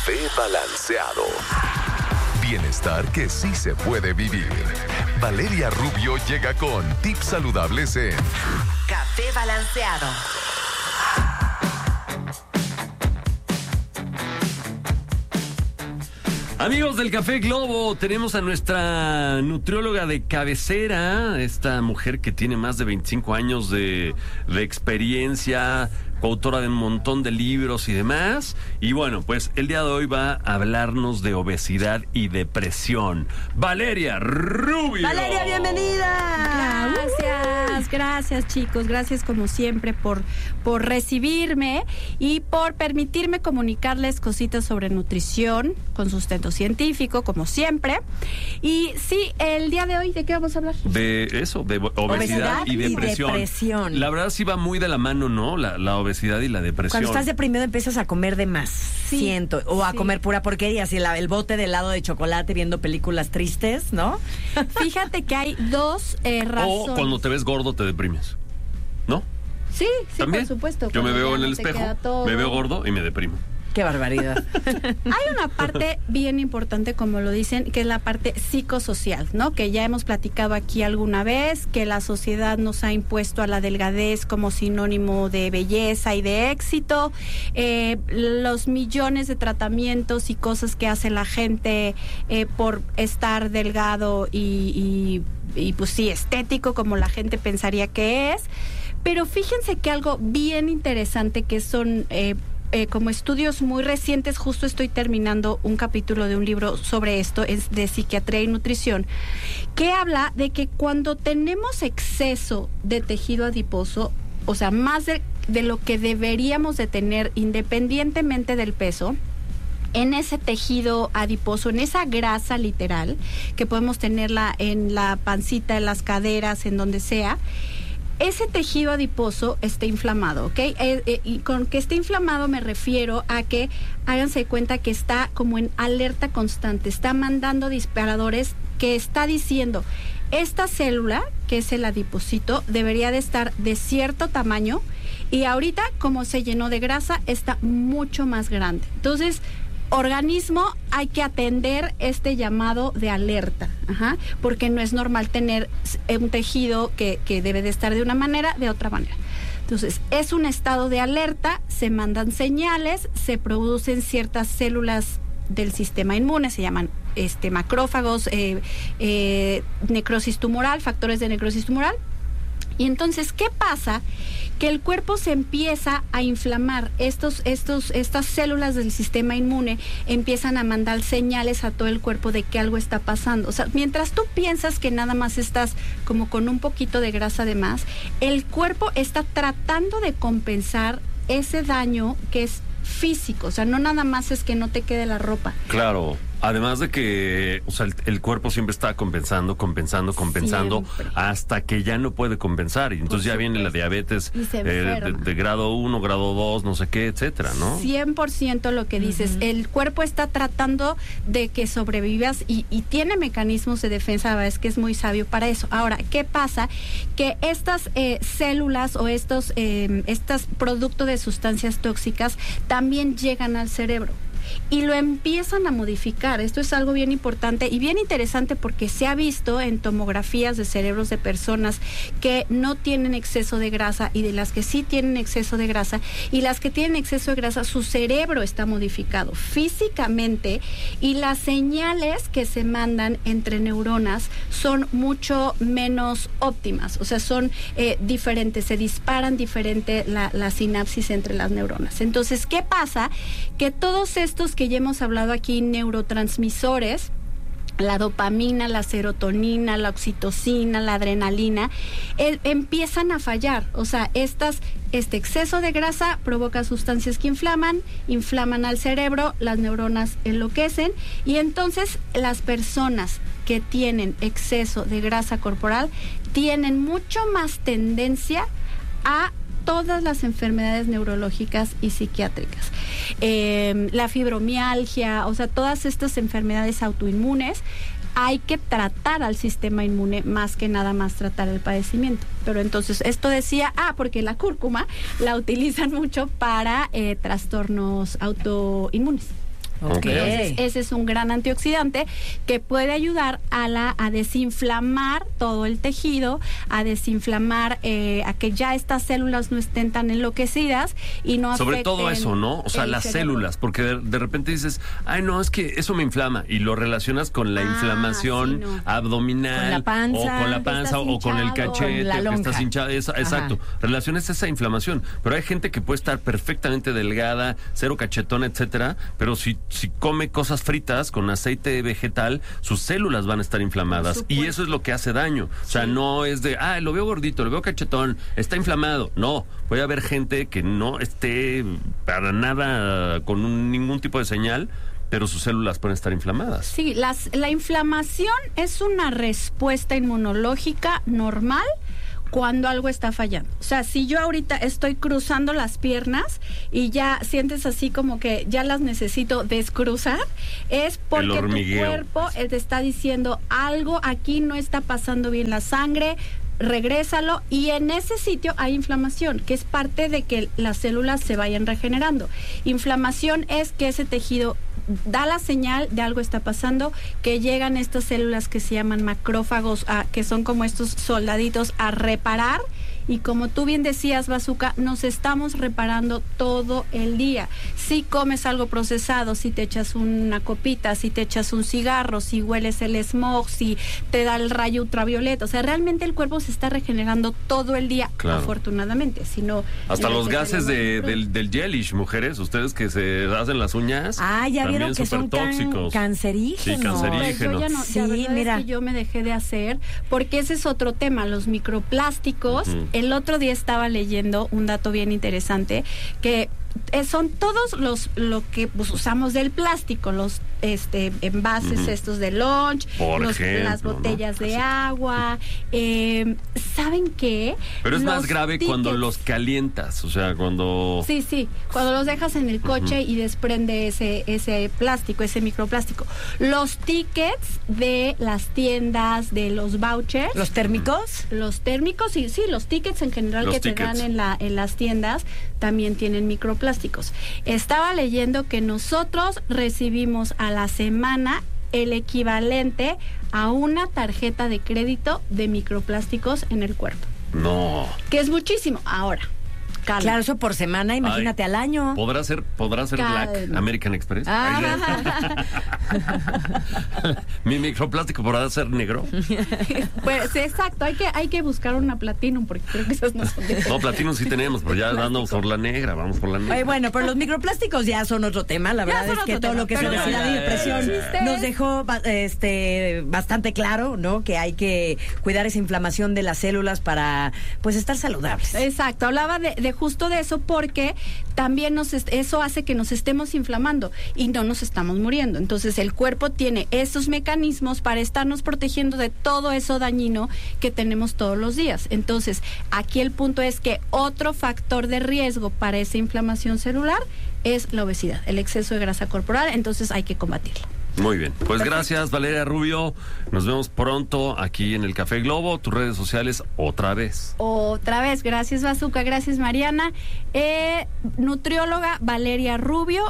Café Balanceado. Bienestar que sí se puede vivir. Valeria Rubio llega con tips saludables en Café Balanceado. Amigos del Café Globo, tenemos a nuestra nutrióloga de cabecera, esta mujer que tiene más de 25 años de experiencia, coautora de un montón de libros y demás. Y bueno, pues el día de hoy va a hablarnos de obesidad y depresión. Valeria Rubio. Valeria, bienvenida. Gracias chicos, gracias como siempre por recibirme y por permitirme comunicarles cositas sobre nutrición con sustento científico, como siempre. Y sí, el día de hoy, ¿de qué vamos a hablar? De eso, de obesidad y depresión. La verdad sí va muy de la mano, ¿no? La obesidad y la depresión. Cuando estás deprimido empiezas a comer de más, sí, siento, o a comer pura porquería, así el bote de helado de chocolate viendo películas tristes, ¿no? Fíjate que hay dos razones. O cuando te ves gordo te deprimes, ¿no? Sí, ¿también? por supuesto. Yo me veo en el espejo, me veo gordo y me deprimo. ¡Qué barbaridad! Hay una parte bien importante, como lo dicen, que es la parte psicosocial, ¿no? Que ya hemos platicado aquí alguna vez, que la sociedad nos ha impuesto a la delgadez como sinónimo de belleza y de éxito. Los millones de tratamientos y cosas que hace la gente por estar delgado y pues sí, estético, como la gente pensaría que es. Pero fíjense que algo bien interesante que son... como estudios muy recientes, justo estoy terminando un capítulo de un libro sobre esto, es de psiquiatría y nutrición, que habla de que cuando tenemos exceso de tejido adiposo, o sea, más de lo que deberíamos de tener independientemente del peso, en ese tejido adiposo, en esa grasa literal, que podemos tenerla en la pancita, en las caderas, en donde sea, ese tejido adiposo está inflamado, ¿ok? Y con que esté inflamado me refiero a que háganse de cuenta que está como en alerta constante, está mandando disparadores que está diciendo, esta célula, que es el adipocito, debería de estar de cierto tamaño y ahorita, como se llenó de grasa, está mucho más grande. Entonces, organismo, hay que atender este llamado de alerta, porque no es normal tener un tejido que debe de estar de una manera, de otra manera. Entonces, es un estado de alerta, se mandan señales, se producen ciertas células del sistema inmune, se llaman macrófagos, necrosis tumoral, factores de necrosis tumoral. Y entonces, ¿qué pasa? Que el cuerpo se empieza a inflamar. Estas células del sistema inmune empiezan a mandar señales a todo el cuerpo de que algo está pasando. O sea, mientras tú piensas que nada más estás como con un poquito de grasa de más, el cuerpo está tratando de compensar ese daño que es físico. O sea, no nada más es que no te quede la ropa. Claro. Además de que, o sea, el cuerpo siempre está compensando, siempre, hasta que ya no puede compensar. Y entonces ya viene la diabetes de grado 1, grado 2, no sé qué, etcétera, ¿no? 100% lo que dices. El cuerpo está tratando de que sobrevivas y tiene mecanismos de defensa, es que es muy sabio para eso. Ahora, ¿qué pasa? Que estas células o estos productos de sustancias tóxicas también llegan al cerebro y lo empiezan a modificar. Esto es algo bien importante y bien interesante porque se ha visto en tomografías de cerebros de personas que no tienen exceso de grasa y de las que sí tienen exceso de grasa, y las que tienen exceso de grasa, su cerebro está modificado físicamente y las señales que se mandan entre neuronas son mucho menos óptimas, o sea, son diferentes, se disparan diferente la sinapsis entre las neuronas. Entonces, ¿qué pasa? Que todos estos que ya hemos hablado aquí, neurotransmisores, la dopamina, la serotonina, la oxitocina, la adrenalina, empiezan a fallar. O sea, este exceso de grasa provoca sustancias que inflaman al cerebro, las neuronas enloquecen y entonces las personas que tienen exceso de grasa corporal tienen mucho más tendencia a todas las enfermedades neurológicas y psiquiátricas. La fibromialgia, o sea, todas estas enfermedades autoinmunes, hay que tratar al sistema inmune más que nada más tratar el padecimiento. Pero entonces, esto decía, porque la cúrcuma la utilizan mucho para trastornos autoinmunes. Ok. Entonces, ese es un gran antioxidante que puede ayudar a desinflamar todo el tejido, a desinflamar, a que ya estas células no estén tan enloquecidas y no afecten. Sobre todo eso, ¿no? O sea, el las cerebro. células, porque de repente dices, ay, no, es que eso me inflama, y lo relacionas con la inflamación sí, no. Con abdominal, la panza, o con la panza, que o con el estás cachete, hinchado, con la o que lonja. estás hinchado. Exacto. Relaciones esa inflamación. Pero hay gente que puede estar perfectamente delgada, cero cachetona, etcétera, pero si come cosas fritas con aceite vegetal, sus células van a estar inflamadas. Y eso es lo que hace daño. O sea, no es de, lo veo gordito, lo veo cachetón, está inflamado. No, puede haber gente que no esté para nada con ningún tipo de señal, pero sus células pueden estar inflamadas. Sí, la inflamación es una respuesta inmunológica normal cuando algo está fallando. O sea, si yo ahorita estoy cruzando las piernas y ya sientes así como que ya las necesito descruzar, es porque tu cuerpo te está diciendo algo aquí no está pasando bien la sangre, regrésalo, y en ese sitio hay inflamación, que es parte de que las células se vayan regenerando. Inflamación es que ese tejido da la señal de algo está pasando, que llegan estas células que se llaman macrófagos, que son como estos soldaditos a reparar. Y como tú bien decías, Bazooka, nos estamos reparando todo el día. Si comes algo procesado, si te echas una copita, si te echas un cigarro, si hueles el smog, si te da el rayo ultravioleta, o sea, realmente el cuerpo se está regenerando todo el día, claro, afortunadamente. Si no, hasta los gases del gelish, mujeres, ustedes que se hacen las uñas, ya vieron que son tóxicos. Cancerígenos. Sí, cancerígenos. Pues yo ya no, Sí, la verdad es que yo me dejé de hacer, porque ese es otro tema, los microplásticos. El otro día estaba leyendo un dato bien interesante, que son todos lo que usamos del plástico, los envases estos de lunch, las botellas de agua. ¿Saben qué? Pero es más grave cuando los calientas, o sea, cuando... Sí, cuando los dejas en el coche y desprende ese plástico, ese microplástico. Los tickets de las tiendas, de los vouchers. ¿Los térmicos? Los térmicos, sí, los tickets en general que te dan en las tiendas también tienen microplásticos. Estaba leyendo que nosotros recibimos a la semana el equivalente a una tarjeta de crédito de microplásticos en el cuerpo. No. Que es muchísimo. Ahora, calma. Claro, eso por semana, imagínate al año. ¿Podrá ser Black American Express? ¿Mi microplástico podrá ser negro? Pues exacto, hay que buscar una Platinum, porque creo que esas no son de... No, Platinum sí tenemos, pero ya dando por la negra, vamos por la negra. Bueno, pero los microplásticos ya son otro tema. La verdad es que todo lo que es obesidad y depresión nos dejó bastante claro, ¿no? Que hay que cuidar esa inflamación de las células para, pues, estar saludables. Exacto, hablaba de justo de eso, porque también eso hace que nos estemos inflamando y no nos estamos muriendo. Entonces el cuerpo tiene esos mecanismos para estarnos protegiendo de todo eso dañino que tenemos todos los días. Entonces aquí el punto es que otro factor de riesgo para esa inflamación celular es la obesidad, el exceso de grasa corporal. Entonces hay que combatirlo. Muy bien, pues gracias, Valeria Rubio. Nos vemos pronto aquí en el Café Globo. Tus redes sociales otra vez. Gracias, Bazooka, gracias, Mariana. Nutrióloga Valeria Rubio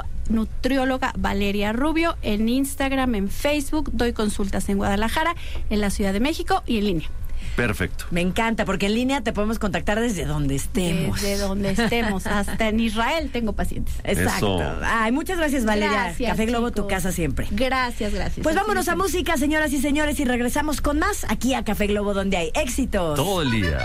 en Instagram, en Facebook. Doy consultas en Guadalajara, en la Ciudad de México y en línea. Perfecto. Me encanta, porque en línea te podemos contactar desde donde estemos. Desde donde estemos, hasta en Israel tengo pacientes. Exacto. Eso. Ay, muchas gracias, Valeria. Gracias, Café Globo, chicos. tu casa siempre. Gracias. Pues vámonos a música, señoras y señores, y regresamos con más aquí a Café Globo, donde hay éxitos Todo el día.